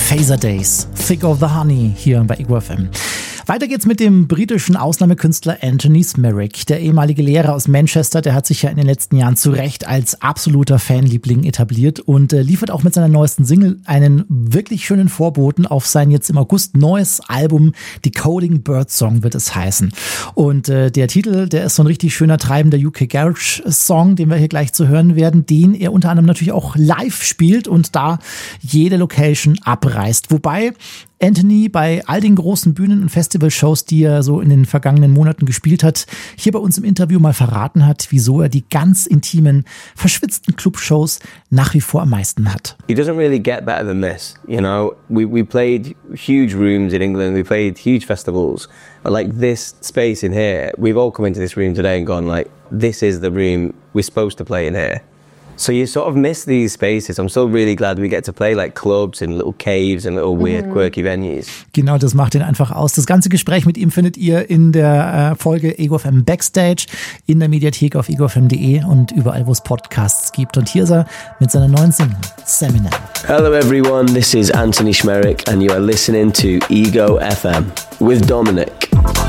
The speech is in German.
Phaser Days, Thick of the Honey hier bei Ego FM. Weiter geht's mit dem britischen Ausnahmekünstler Anthony Smerick. Der ehemalige Lehrer aus Manchester, der hat sich ja in den letzten Jahren zu Recht als absoluter Fanliebling etabliert und liefert auch mit seiner neuesten Single einen wirklich schönen Vorboten auf sein jetzt im August neues Album Decoding Birdsong wird es heißen. Und der Titel, der ist so ein richtig schöner treibender UK Garage Song, den wir hier gleich zu hören werden, den er unter anderem natürlich auch live spielt und da jede Location abreißt. Wobei Anthony bei all den großen Bühnen- und Festivalshows, die er so in den vergangenen Monaten gespielt hat, hier bei uns im Interview mal verraten hat, wieso er die ganz intimen, verschwitzten Clubshows nach wie vor am meisten hat. It doesn't really get better than this, you know. We played huge rooms in England, we played huge festivals, but like this space in here, we've all come into this room today and gone like, this is the room we're supposed to play in here. So you sort of miss these spaces. I'm still really glad we get to play like clubs and little caves and little weird, quirky venues. Genau, das macht ihn einfach aus. Das ganze Gespräch mit ihm findet ihr in der Folge Ego FM Backstage in der Mediathek auf egofm.de und überall, wo es Podcasts gibt. Und hier ist er mit seiner neuen Single, Seminar. Hello everyone, this is Anthony Smerick and you are listening to Ego FM with Dominic.